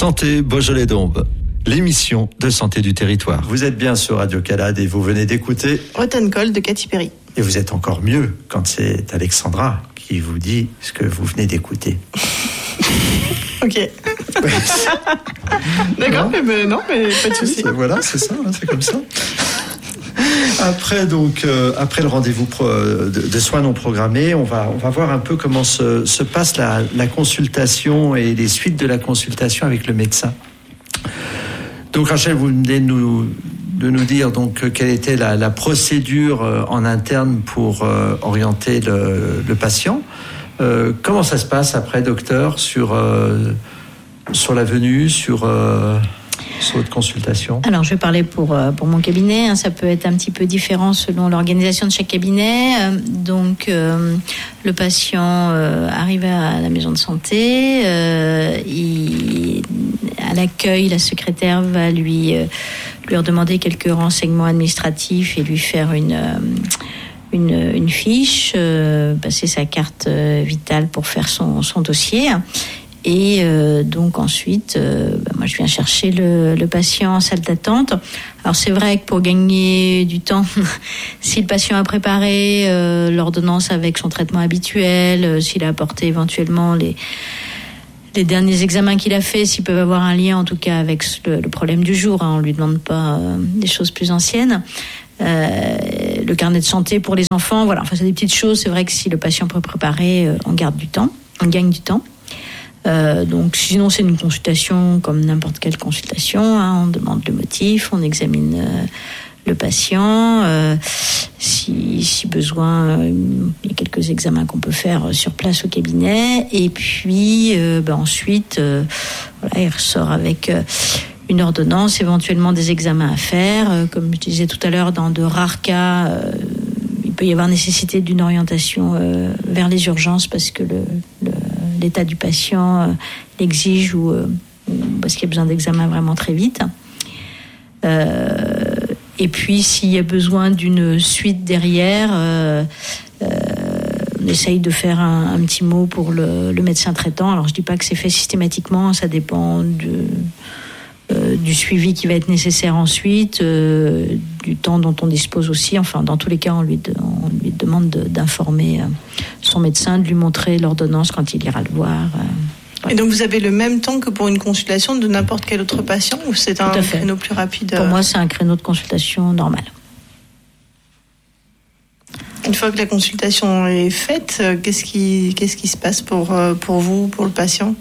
Santé Beaujolais-Dombes, l'émission de santé du territoire. Vous êtes bien sur Radio Calade et vous venez d'écouter Rotten Call de Katy Perry. Et vous êtes encore mieux quand c'est Alexandra qui vous dit ce que vous venez d'écouter. Ok. D'accord, mais pas de souci. Voilà, c'est ça, c'est comme ça. Après le rendez-vous de soins non programmés, on va voir un peu comment se passe la consultation et les suites de la consultation avec le médecin. Donc Rachel, vous venez de nous dire donc quelle était la procédure en interne pour orienter le patient. Comment ça se passe après, docteur, sur la venue, sur votre consultation? Alors, je vais parler pour mon cabinet. Ça peut être un petit peu différent selon l'organisation de chaque cabinet. Donc, le patient arrive à la maison de santé. À l'accueil, la secrétaire va lui redemander quelques renseignements administratifs et lui faire une fiche, passer sa carte vitale pour faire son dossier. Et donc ensuite, moi je viens chercher le patient en salle d'attente. Alors c'est vrai que pour gagner du temps, si le patient a préparé l'ordonnance avec son traitement habituel, s'il a apporté éventuellement les derniers examens qu'il a fait, s'ils peuvent avoir un lien en tout cas avec le problème du jour, on lui demande pas des choses plus anciennes. Le carnet de santé pour les enfants, voilà. Enfin c'est des petites choses. C'est vrai que si le patient peut préparer, on gagne du temps. Donc sinon c'est une consultation comme n'importe quelle consultation, on demande le motif, on examine le patient, si besoin il y a quelques examens qu'on peut faire sur place au cabinet, et puis ensuite il ressort avec une ordonnance, éventuellement des examens à faire, comme je disais tout à l'heure, dans de rares cas il peut y avoir nécessité d'une orientation vers les urgences parce que l'état du patient l'exige ou parce qu'il y a besoin d'examen vraiment très vite. Et puis, s'il y a besoin d'une suite derrière, on essaye de faire un petit mot pour le médecin traitant. Alors, je ne dis pas que c'est fait systématiquement, ça dépend du suivi qui va être nécessaire ensuite, du temps dont on dispose aussi. Enfin, dans tous les cas, on lui demande d'informer son médecin, de lui montrer l'ordonnance quand il ira le voir. Et donc, vous avez le même temps que pour une consultation de n'importe quel autre patient, ou c'est un créneau plus rapide? Pour moi, c'est un créneau de consultation normal. Une fois que la consultation est faite, qu'est-ce qui se passe pour vous, pour le patient?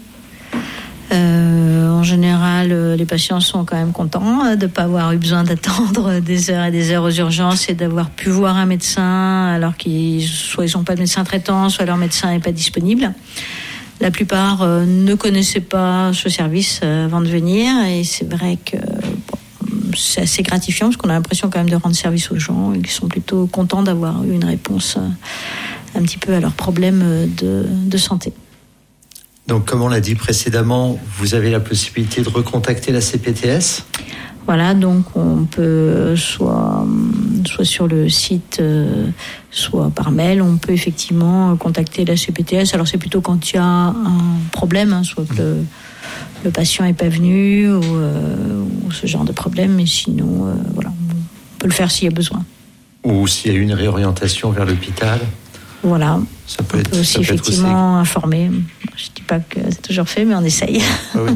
En général, les patients sont quand même contents de ne pas avoir eu besoin d'attendre des heures et des heures aux urgences et d'avoir pu voir un médecin alors soit ils n'ont pas de médecin traitant, soit leur médecin n'est pas disponible. La plupart ne connaissaient pas ce service avant de venir, et c'est vrai que c'est assez gratifiant parce qu'on a l'impression quand même de rendre service aux gens et qu'ils sont plutôt contents d'avoir eu une réponse un petit peu à leurs problèmes de santé. Donc, comme on l'a dit précédemment, vous avez la possibilité de recontacter la CPTS ? Voilà, donc on peut soit sur le site, soit par mail, on peut effectivement contacter la CPTS. Alors c'est plutôt quand il y a un problème, soit que le patient n'est pas venu ou ce genre de problème, mais sinon, on peut le faire s'il y a besoin. Ou s'il y a une réorientation vers l'hôpital. Voilà, ça peut être aussi effectivement informer. Je ne dis pas que c'est toujours fait, mais on essaye. Ah oui.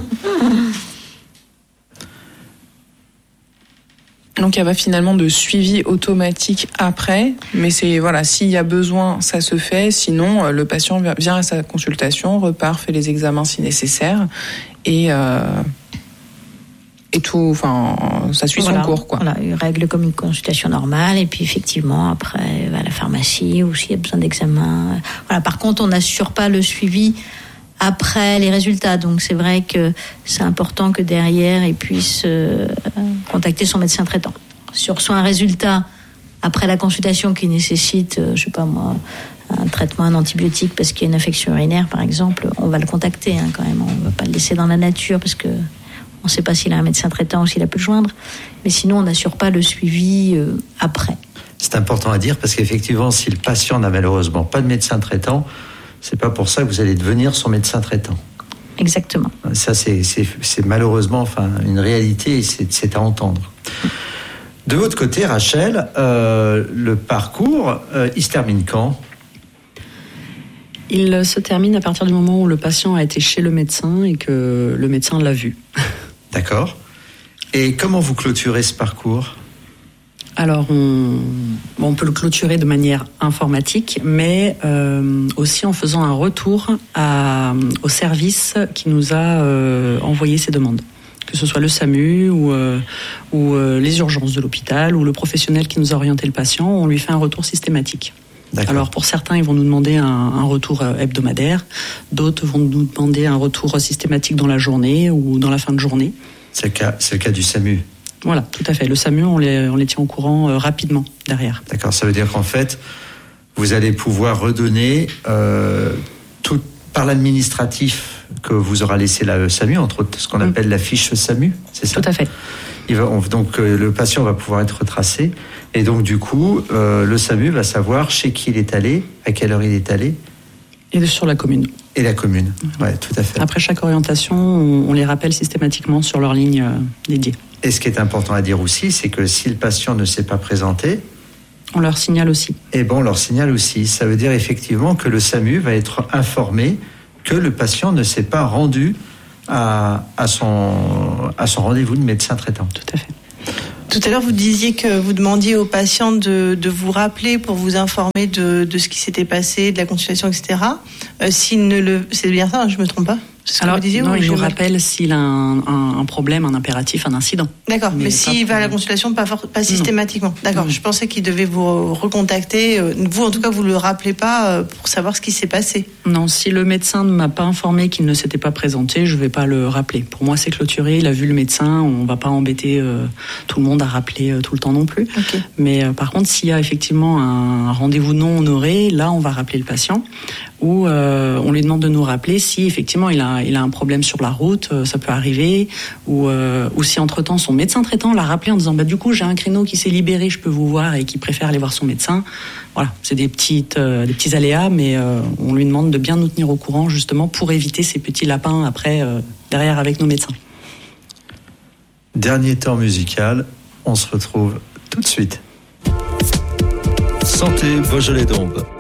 Donc il y a pas finalement de suivi automatique après, mais c'est s'il y a besoin, ça se fait. Sinon, le patient vient à sa consultation, repart, fait les examens si nécessaire, et tout. Ça suit son cours, quoi. Voilà, il règle comme une consultation normale, et puis effectivement après va à la pharmacie ou s'il y a besoin d'examen. Voilà. Par contre, on n'assure pas le suivi après les résultats. Donc c'est vrai que c'est important que derrière il puisse contacter son médecin traitant. Si on reçoit un résultat après la consultation qui nécessite, un traitement, un antibiotique parce qu'il y a une infection urinaire par exemple, on va le contacter quand même. On ne va pas le laisser dans la nature parce que on ne sait pas s'il a un médecin traitant ou s'il a pu le joindre. Mais sinon on n'assure pas le suivi après. C'est important à dire parce qu'effectivement si le patient n'a malheureusement pas de médecin traitant, c'est pas pour ça que vous allez devenir son médecin traitant. Exactement. Ça, c'est malheureusement une réalité et c'est à entendre. De votre côté, Rachel, le parcours, il se termine quand ? Il se termine à partir du moment où le patient a été chez le médecin et que le médecin l'a vu. D'accord. Et comment vous clôturez ce parcours ? Alors, on peut le clôturer de manière informatique, mais aussi en faisant un retour au service qui nous a envoyé ces demandes. Que ce soit le SAMU ou les urgences de l'hôpital ou le professionnel qui nous a orienté le patient, on lui fait un retour systématique. D'accord. Alors pour certains, ils vont nous demander un retour hebdomadaire, d'autres vont nous demander un retour systématique dans la journée ou dans la fin de journée. C'est le cas du SAMU. Voilà, tout à fait. Le SAMU, on les tient au courant rapidement derrière. D'accord, ça veut dire qu'en fait, vous allez pouvoir redonner tout par l'administratif que vous aura laissé la SAMU, entre autres ce qu'on appelle la fiche SAMU, c'est ça ? Tout à fait. Donc le patient va pouvoir être retracé et donc du coup le SAMU va savoir chez qui il est allé, à quelle heure il est allé. Et sur la commune. Et la commune, ouais, tout à fait. Après chaque orientation, on les rappelle systématiquement sur leur ligne dédiée. Et ce qui est important à dire aussi, c'est que si le patient ne s'est pas présenté, on leur signale aussi. Et bon, on leur signale aussi. Ça veut dire effectivement que le SAMU va être informé que le patient ne s'est pas rendu à son rendez-vous de médecin traitant. Tout à fait. Tout à l'heure, vous disiez que vous demandiez aux patients de vous rappeler pour vous informer de ce qui s'était passé, de la consultation, etc. C'est bien ça, je ne me trompe pas ? Alors, vous disiez, non, il nous rappelle s'il a un problème, un impératif, un incident. D'accord, mais s'il va à la consultation, pas systématiquement. D'accord, je pensais qu'il devait vous recontacter. Vous, en tout cas, vous ne le rappelez pas pour savoir ce qui s'est passé. Non, si le médecin ne m'a pas informé qu'il ne s'était pas présenté, je ne vais pas le rappeler. Pour moi, c'est clôturé, il a vu le médecin, on ne va pas embêter tout le monde à rappeler tout le temps non plus. Okay. Mais par contre, s'il y a effectivement un rendez-vous non honoré, là, on va rappeler le patient ou on lui demande de nous rappeler si effectivement il a un problème sur la route, ça peut arriver, ou si entre-temps son médecin traitant l'a rappelé en disant du coup j'ai un créneau qui s'est libéré, je peux vous voir, et qui préfère aller voir son médecin. Voilà, c'est des petits aléas, mais on lui demande de bien nous tenir au courant justement pour éviter ces petits lapins après derrière avec nos médecins. Dernier temps musical, on se retrouve tout de suite. Santé Beaujolais d'Ombre.